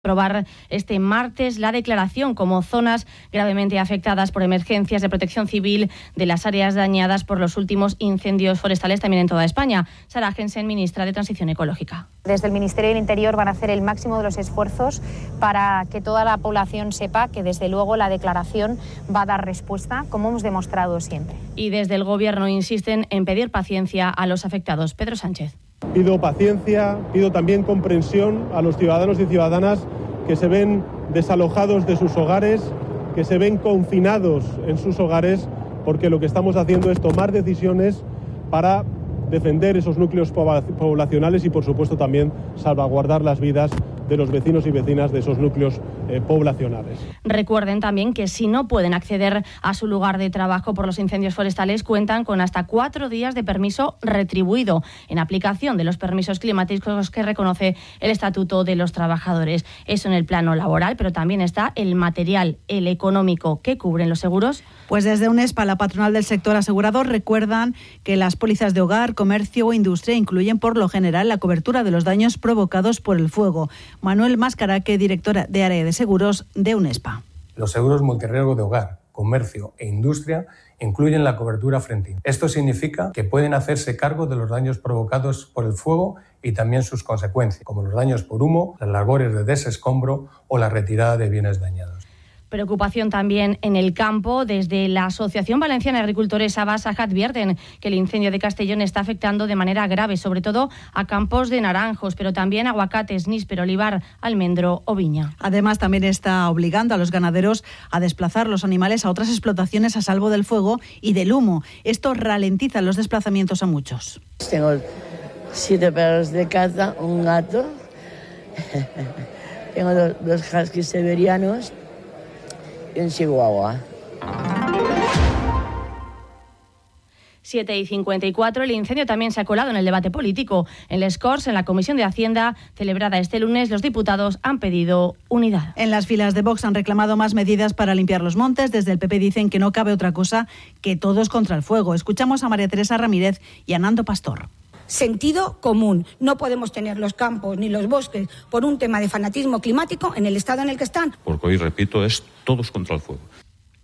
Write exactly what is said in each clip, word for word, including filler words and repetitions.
aprobar este martes la declaración como zonas gravemente afectadas por emergencias de protección civil de las áreas dañadas por los últimos incendios forestales también en toda España. Sara Jensen, ministra de Transición Ecológica. Desde el Ministerio del Interior van a hacer el máximo de los esfuerzos para que toda la población sepa que desde luego la declaración va a dar respuesta, como hemos demostrado siempre. Y desde el Gobierno insisten en pedir paciencia a los afectados. Pedro Sánchez. Pido paciencia, pido también comprensión a los ciudadanos y ciudadanas que se ven desalojados de sus hogares, que se ven confinados en sus hogares, porque lo que estamos haciendo es tomar decisiones para defender esos núcleos poblacionales y, por supuesto, también salvaguardar las vidas de los vecinos y vecinas de esos núcleos eh, poblacionales. Recuerden también que si no pueden acceder a su lugar de trabajo por los incendios forestales, cuentan con hasta cuatro días de permiso retribuido en aplicación de los permisos climáticos que reconoce el Estatuto de los Trabajadores. Eso en el plano laboral, pero también está el material, el económico. ¿Qué cubren los seguros? Pues desde UNESPA, la patronal del sector asegurador, recuerdan que las pólizas de hogar, comercio o industria incluyen por lo general la cobertura de los daños provocados por el fuego. Manuel Mascaraque, directora de área de seguros de UNESPA. Los seguros multirriesgo de hogar, comercio e industria incluyen la cobertura frente. Esto significa que pueden hacerse cargo de los daños provocados por el fuego y también sus consecuencias, como los daños por humo, las labores de desescombro o la retirada de bienes dañados. Preocupación también en el campo. Desde la Asociación Valenciana de Agricultores Abasa advierten que el incendio de Castellón está afectando de manera grave, sobre todo a campos de naranjos, pero también aguacates, níspero, olivar, almendro o viña. Además, también está obligando a los ganaderos a desplazar los animales a otras explotaciones a salvo del fuego y del humo. Esto ralentiza los desplazamientos a muchos. Tengo siete perros de caza, un gato, tengo dos, dos huskies siberianos en Chihuahua. siete y cincuenta y cuatro. El incendio también se ha colado en el debate político. En Les Corts, en la Comisión de Hacienda, celebrada este lunes, los diputados han pedido unidad. En las filas de Vox han reclamado más medidas para limpiar los montes. Desde el P P dicen que no cabe otra cosa que todos contra el fuego. Escuchamos a María Teresa Ramírez y a Nando Pastor. Sentido común. No podemos tener los campos ni los bosques por un tema de fanatismo climático en el estado en el que están. Porque hoy, repito, es todos contra el fuego.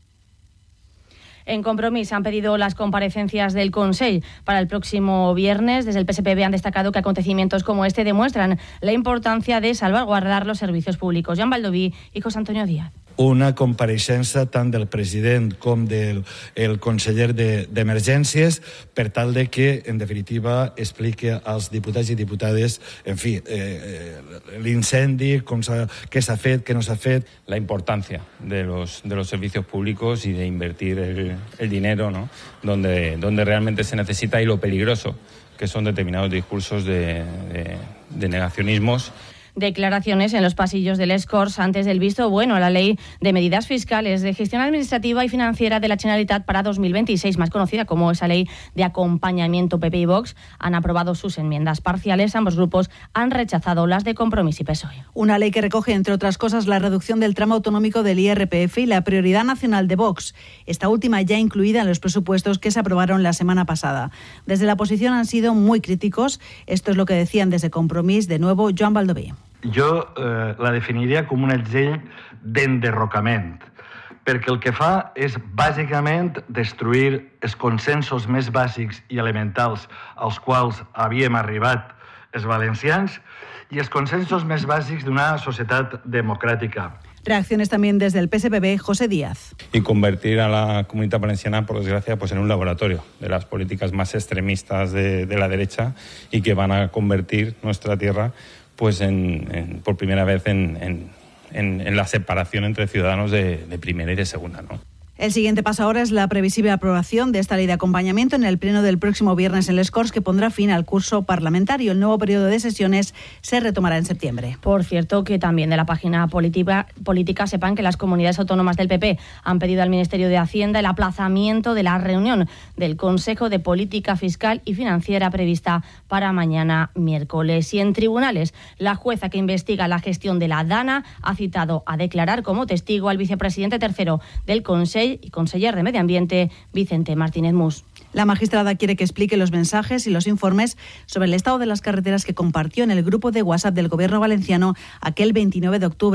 En Compromís han pedido las comparecencias del Consell para el próximo viernes. Desde el P S P B han destacado que acontecimientos como este demuestran la importancia de salvaguardar los servicios públicos. Jan Baldoví y José Antonio Díaz. Una compareixença tant del president com del el conseller d'Emergències per tal de que, en definitiva, explique als diputats i diputades, en fi, eh, l'incendi, com s'ha, què s'ha fet, què no s'ha fet. La importancia de los, de los servicios públicos y de invertir el, el dinero, ¿no? donde, donde realmente se necesita, y lo peligroso que son determinados discursos de, de, de negacionismos. Declaraciones en los pasillos del Les Corts antes del visto bueno a la Ley de Medidas Fiscales de Gestión Administrativa y Financiera de la Generalitat para dos mil veintiséis, más conocida como esa Ley de Acompañamiento. P P y Vox han aprobado sus enmiendas parciales. Ambos grupos han rechazado las de Compromís y P S O E. Una ley que recoge, entre otras cosas, la reducción del tramo autonómico del I R P F y la prioridad nacional de Vox. Esta última ya incluida en los presupuestos que se aprobaron la semana pasada. Desde la oposición han sido muy críticos. Esto es lo que decían desde Compromís. De nuevo, Joan Baldoví. Jo eh, la definiria com un agent d'enderrocament, perquè el que fa és bàsicament destruir els consensos més bàsics i elementals als quals havíem arribat els valencians i els consensos més bàsics d'una societat democràtica. Reacciones también desde el P S P B, José Díaz. Y convertir a la Comunidad Valenciana, por desgracia, pues en un laboratorio de las políticas más extremistas de, de la derecha, y que van a convertir nuestra tierra pues en, en, por primera vez en, en, en, en la separación entre ciudadanos de, de primera y de segunda, ¿no? El siguiente paso ahora es la previsible aprobación de esta ley de acompañamiento en el pleno del próximo viernes en Les Corts, que pondrá fin al curso parlamentario. El nuevo periodo de sesiones se retomará en septiembre. Por cierto, que también de la página política, política sepan que las comunidades autónomas del P P han pedido al Ministerio de Hacienda el aplazamiento de la reunión del Consejo de Política Fiscal y Financiera prevista para mañana miércoles. Y en tribunales, la jueza que investiga la gestión de la DANA ha citado a declarar como testigo al vicepresidente tercero del Consejo y conseller de Medio Ambiente, Vicente Martínez Mus. La magistrada quiere que explique los mensajes y los informes sobre el estado de las carreteras que compartió en el grupo de WhatsApp del Gobierno valenciano aquel veintinueve de octubre.